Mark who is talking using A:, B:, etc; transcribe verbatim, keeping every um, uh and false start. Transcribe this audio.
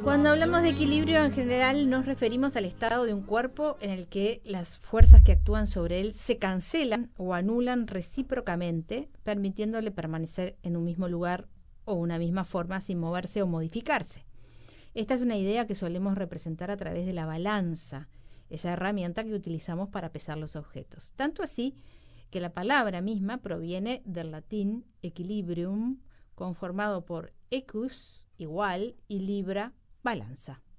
A: Cuando hablamos de equilibrio, en general nos referimos al estado de un cuerpo en el que las fuerzas que actúan sobre él se cancelan o anulan recíprocamente, permitiéndole permanecer en un mismo lugar o una misma forma sin moverse o modificarse. Esta es una idea que solemos representar a través de la balanza, esa herramienta que utilizamos para pesar los objetos. Tanto así que la palabra misma proviene del latín equilibrium, conformado por equus, igual, y libra, balanza.